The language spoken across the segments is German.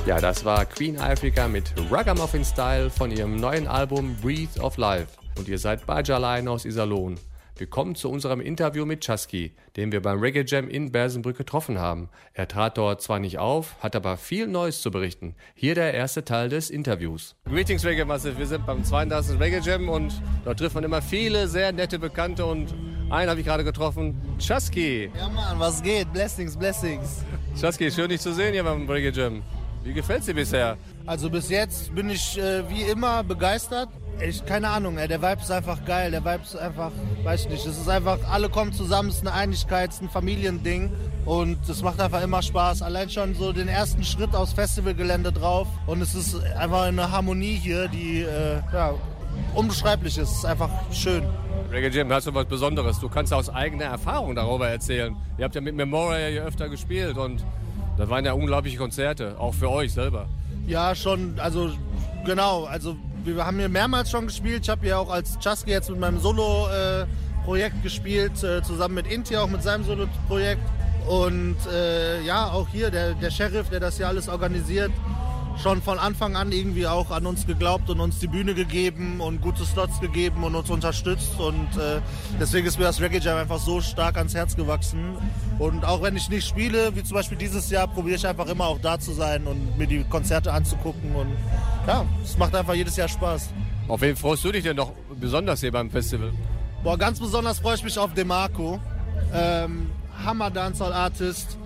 Ja, das war Queen Africa mit Ragamuffin Style von ihrem neuen Album Breathe of Life. Und ihr seid bei Jalain aus Iserlohn. Wir kommen zu unserem Interview mit Chasky, den wir beim Reggae Jam in Bersenbrück getroffen haben. Er trat dort zwar nicht auf, hat aber viel Neues zu berichten. Hier der erste Teil des Interviews. Greetings Reggae Massive, wir sind beim 32. Reggae Jam und dort trifft man immer viele sehr nette Bekannte und einen habe ich gerade getroffen, Chasky. Ja Mann, was geht? Blessings, blessings. Chasky, schön dich zu sehen hier beim Reggae Jam. Wie gefällt's dir bisher? Also bis jetzt bin ich wie immer begeistert. Keine Ahnung, der Vibe ist einfach geil. Der Vibe ist einfach, weiß ich nicht, es ist einfach, alle kommen zusammen, es ist eine Einigkeit, es ist ein Familiending. Und es macht einfach immer Spaß. Allein schon so den ersten Schritt aufs Festivalgelände drauf. Und es ist einfach eine Harmonie hier, die unbeschreiblich ist. Es ist einfach schön. Reggae Jam, hast du was Besonderes? Du kannst aus eigener Erfahrung darüber erzählen. Ihr habt ja mit Memorial hier öfter gespielt und das waren ja unglaubliche Konzerte, auch für euch selber. Ja, schon, also genau, also wir haben hier mehrmals schon gespielt. Ich habe hier auch als Chasky jetzt mit meinem Solo-Projekt gespielt, zusammen mit Inti, auch mit seinem Solo-Projekt. Und ja, auch hier der Sheriff, der das hier alles organisiert, schon von Anfang an irgendwie auch an uns geglaubt und uns die Bühne gegeben und gute Slots gegeben und uns unterstützt. Und deswegen ist mir das Reggae Jam einfach so stark ans Herz gewachsen. Und auch wenn ich nicht spiele, wie zum Beispiel dieses Jahr, probiere ich einfach immer auch da zu sein und mir die Konzerte anzugucken. Und ja, es macht einfach jedes Jahr Spaß. Auf wen freust du dich denn noch besonders hier beim Festival? Boah, ganz besonders freue ich mich auf DeMarco. Hammer Dancehall Artist,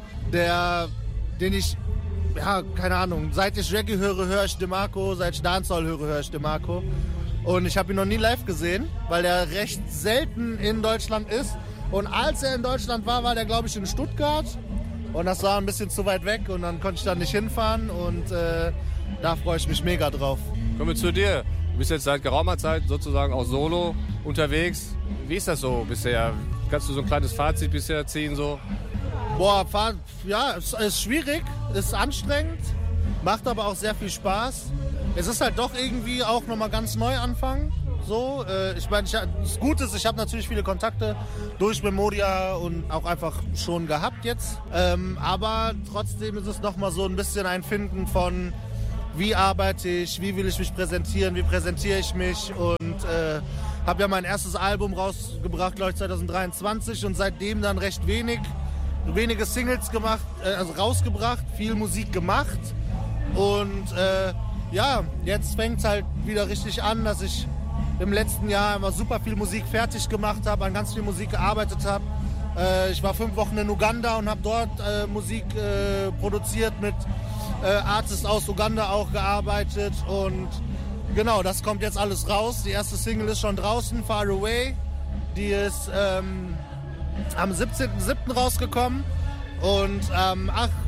den ich, ja, keine Ahnung, seit ich Reggae höre ich DeMarco, seit ich Dancehall höre ich DeMarco. Und ich habe ihn noch nie live gesehen, weil er recht selten in Deutschland ist. Und als er in Deutschland war, war der, glaube ich, in Stuttgart. Und das war ein bisschen zu weit weg und dann konnte ich da nicht hinfahren. Und da freue ich mich mega drauf. Kommen wir zu dir. Du bist jetzt seit geraumer Zeit sozusagen auch solo unterwegs. Wie ist das so bisher? Kannst du so ein kleines Fazit bisher ziehen? So? Boah, ja, es ist schwierig, ist anstrengend, macht aber auch sehr viel Spaß. Es ist halt doch irgendwie auch nochmal ganz neu anfangen. So, ich meine, das Gute ist, ich habe natürlich viele Kontakte durch Memoria und auch einfach schon gehabt jetzt. Aber trotzdem ist es nochmal so ein bisschen ein Finden von, wie arbeite ich, wie will ich mich präsentieren, wie präsentiere ich mich. Und habe ja mein erstes Album rausgebracht, glaube ich, 2023 und seitdem dann recht wenige Singles gemacht, also rausgebracht, viel Musik gemacht. Und ja, jetzt fängt es halt wieder richtig an, dass ich im letzten Jahr immer super viel Musik fertig gemacht habe, an ganz viel Musik gearbeitet habe. Ich war 5 Wochen in Uganda und habe dort Musik produziert, mit Artists aus Uganda auch gearbeitet. Und genau, das kommt jetzt alles raus. Die erste Single ist schon draußen, Far Away. Die ist am 17.07. rausgekommen. Und am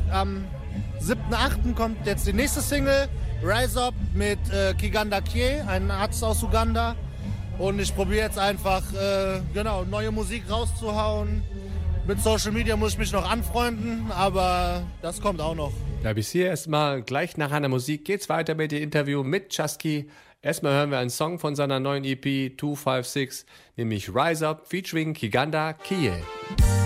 7.08. kommt jetzt die nächste Single, Rise Up mit Kiganda Kie, ein Arzt aus Uganda. Und ich probiere jetzt einfach neue Musik rauszuhauen. Mit Social Media muss ich mich noch anfreunden, aber das kommt auch noch. Ja, bis hier erstmal. Gleich nach einer Musik geht's weiter mit dem Interview mit Chasky. Erstmal hören wir einen Song von seiner neuen EP 256, nämlich Rise Up featuring Kiganda Kie.